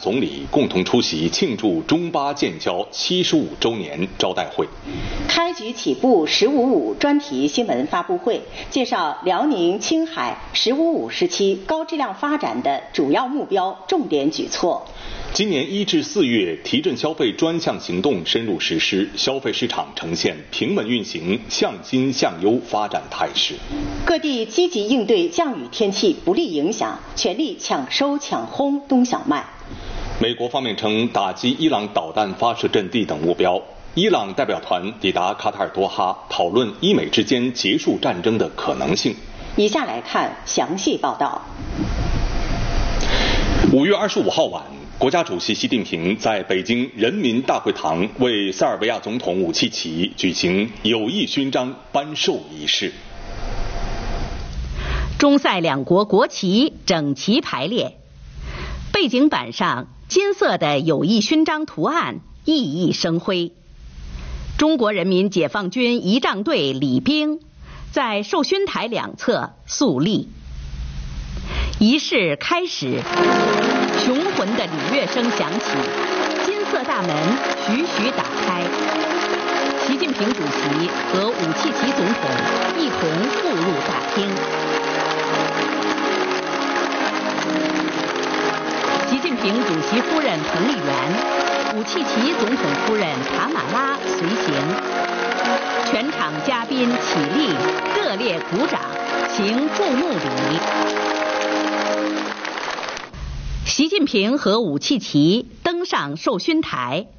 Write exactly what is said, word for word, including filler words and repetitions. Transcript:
总理共同出席庆祝中巴建交七十五周年招待会。 开局起步“十五五”专题新闻发布会，介绍辽宁、青海“十五五”时期高质量发展的主要目标、重点举措。 今年一至四月，提振消费专项行动深入实施，消费市场呈现平稳运行、向新向优发展态势。 各地积极应对降雨天气不利影响，全力抢收抢轰冬小麦。 美国方面称打击伊朗导弹发射阵地等目标。伊朗代表团抵达卡塔尔多哈，讨论伊美之间结束战争的可能性。 以下来看详细报道。 五月二十五号晚，国家主席习近平在北京人民大会堂为塞尔维亚总统武契奇举行友谊勋章颁授仪式。 中塞两国国旗整齐排列，背景板上金色的友谊勋章图案熠熠生辉。中国人民解放军仪仗队礼兵在授勋台两侧肃立。仪式开始，雄浑的礼乐声响起，金色大门徐徐打开，习近平主席和武契奇总统一同步入大厅。习近平主席夫人彭丽媛、武契奇总统夫人塔马拉随行，全场嘉宾起立，热烈鼓掌，行注目礼。习近平和武契奇登上授勋台，